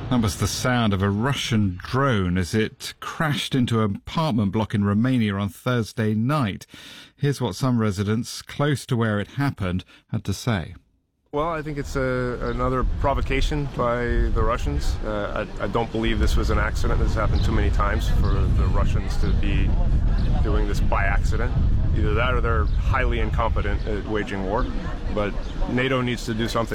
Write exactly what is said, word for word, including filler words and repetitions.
That was the sound of a Russian drone as it crashed into an apartment block in Romania on Thursday night. Here's what some residents close to where it happened had to say. Well, I think it's a, another provocation by the Russians. Uh, I, I don't believe this was an accident. This has happened too many times for the Russians to be doing this by accident. Either that or they're highly incompetent at waging war. But NATO needs to do something.